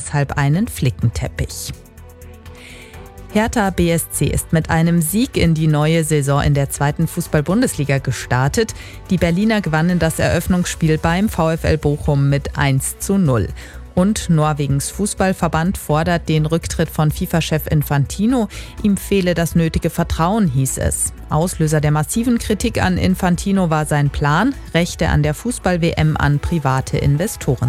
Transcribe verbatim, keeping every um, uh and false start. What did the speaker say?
deshalb einen Flickenteppich. Hertha B S C ist mit einem Sieg in die neue Saison in der zweiten Fußball-Bundesliga gestartet. Die Berliner gewannen das Eröffnungsspiel beim VfL Bochum mit eins zu null. Und Norwegens Fußballverband fordert den Rücktritt von FIFA-Chef Infantino. Ihm fehle das nötige Vertrauen, hieß es. Auslöser der massiven Kritik an Infantino war sein Plan, Rechte an der Fußball-W M an private Investoren